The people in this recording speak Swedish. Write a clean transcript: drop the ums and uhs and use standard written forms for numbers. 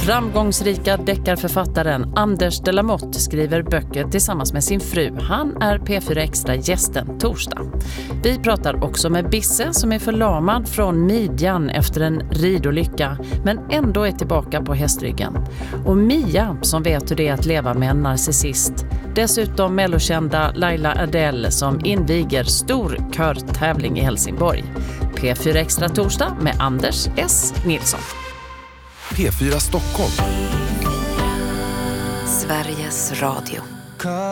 Framgångsrika deckarförfattaren Anders de la Motte skriver böcker tillsammans med sin fru. Han är P4 Extra gästen torsdag. Vi pratar också med Bisse som är förlamad från midjan efter en ridolycka men ändå är tillbaka på hästryggen. Och Mia som vet hur det är att leva med en narcissist. Dessutom mellokända Laila Adele som inviger stor körtävling i Helsingborg. P4 Extra torsdag med Anders S. Nilsson. P4 Stockholm. Sveriges Radio.